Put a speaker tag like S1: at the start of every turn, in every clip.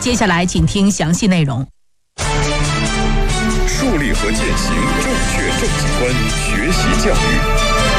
S1: 接下来请听详细内容。
S2: 树立和践行正确政绩观，学习教育。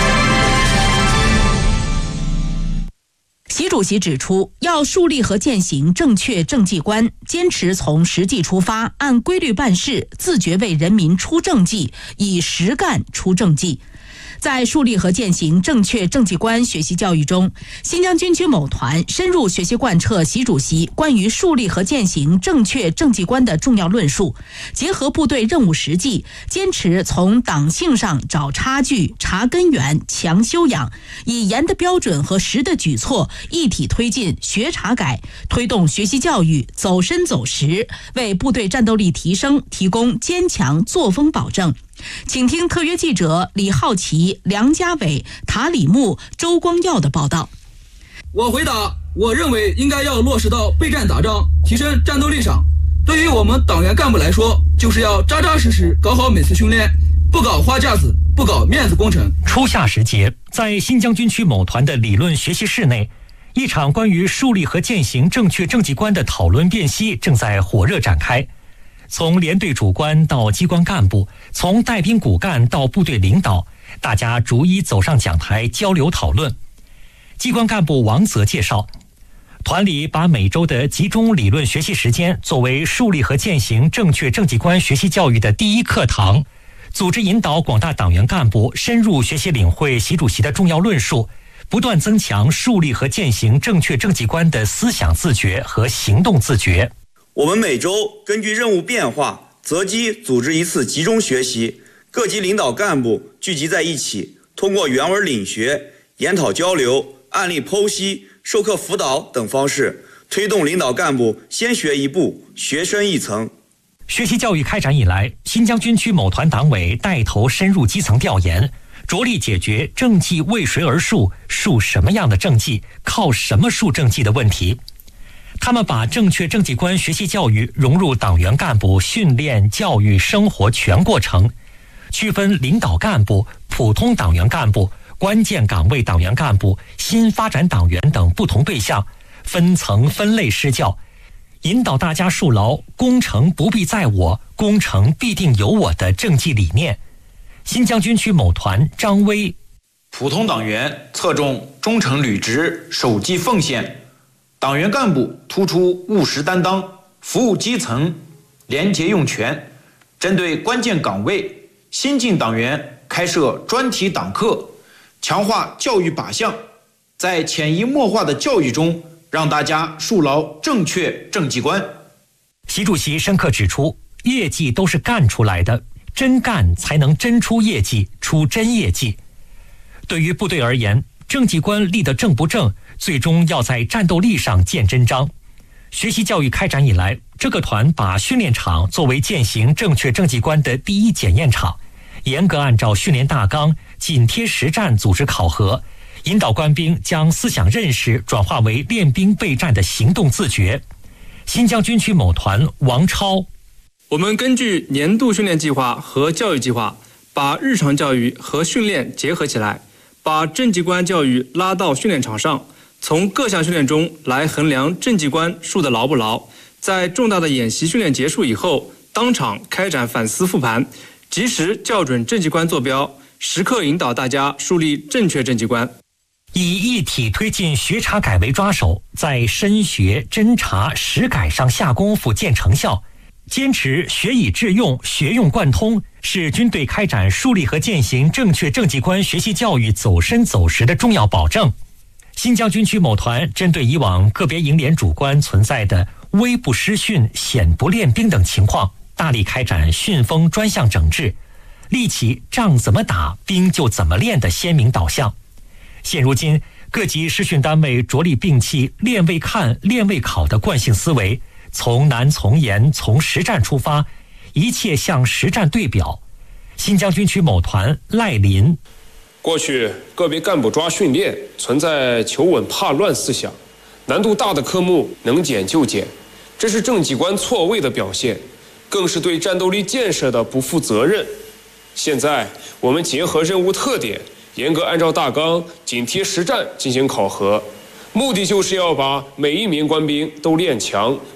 S1: 习主席指出，要树立和践行正确政绩观，坚持从实际出发，按规律办事，自觉为人民出政绩，以实干出政绩。在树立和践行正确政绩观学习教育中，新疆军区某团深入学习贯彻习主席关于树立和践行正确政绩观的重要论述，结合部队任务实际，坚持从党性上找差距、查根源、强修养，以严的标准和实的举措一体推进学查改，推动学习教育走深走实，为部队战斗力提升提供坚强作风保证。请听特约记者李浩奇、梁家伟、塔里木、周光耀的报道。
S3: 我回答，我认为应该要落实到备战打仗、提升战斗力上。对于我们党员干部来说，就是要扎扎实实搞好每次训练，不搞花架子，不搞面子工程。
S4: 初夏时节，在新疆军区某团的理论学习室内，一场关于树立和践行正确政绩观的讨论辨析正在火热展开。从连队主官到机关干部，从带兵骨干到部队领导，大家逐一走上讲台交流讨论。机关干部王泽介绍，团里把每周的集中理论学习时间作为树立和践行正确政绩观学习教育的第一课堂，组织引导广大党员干部深入学习领会习主席的重要论述，不断增强树立和践行正确政绩观的思想自觉和行动自觉。
S5: 我们每周根据任务变化择机组织一次集中学习，各级领导干部聚集在一起，通过原文领学、研讨交流、案例剖析、授课辅导等方式，推动领导干部先学一步，学深一层。
S4: 学习教育开展以来，新疆军区某团党委带头深入基层调研，着力解决政绩为谁而树、树什么样的政绩、靠什么树政绩的问题。他们把正确政绩观学习教育融入党员干部训练、教育、生活全过程，区分领导干部、普通党员干部、关键岗位党员干部、新发展党员等不同对象，分层分类施教，引导大家树牢功成不必在我，功成必定有我的政绩理念。新疆军区某团张威，
S6: 普通党员侧重忠诚履职、守纪奉献，党员干部突出务实担当、服务基层、廉洁用权。针对关键岗位，新进党员开设专题党课，强化教育靶向，在潜移默化的教育中，让大家树牢正确政绩观。
S4: 习主席深刻指出，业绩都是干出来的，真干才能真出业绩，出真业绩。对于部队而言，政绩观立得正不正，最终要在战斗力上见真章。学习教育开展以来，这个团把训练场作为践行正确政绩观的第一检验场，严格按照训练大纲，紧贴实战组织考核，引导官兵将思想认识转化为练兵备战的行动自觉。新疆军区某团王超，
S7: 我们根据年度训练计划和教育计划，把日常教育和训练结合起来，把政绩观教育拉到训练场上，从各项训练中来衡量政绩观树得牢不牢。在重大的演习训练结束以后，当场开展反思复盘，及时校准政绩观坐标，时刻引导大家树立正确政绩观。
S4: 以一体推进学查改为抓手，在深学、侦查、实改上下功夫见成效，坚持学以致用、学用贯通，是军队开展树立和践行正确政绩观学习教育走深走实的重要保证。新疆军区某团针对以往个别营连主官存在的微不失训、显不练兵等情况，大力开展训风专项整治，立起仗怎么打，兵就怎么练的鲜明导向。现如今，各级师训单位着力摒弃练为看、练为考的惯性思维，从难从严、从实战出发，一切向实战对表。新疆军区某团赖林，
S8: 过去个别干部抓训练存在求稳怕乱思想，难度大的科目能减就减，这是政绩观错位的表现，更是对战斗力建设的不负责任。现在我们结合任务特点，严格按照大纲，紧贴实战进行考核，目的就是要把每一名官兵都练强，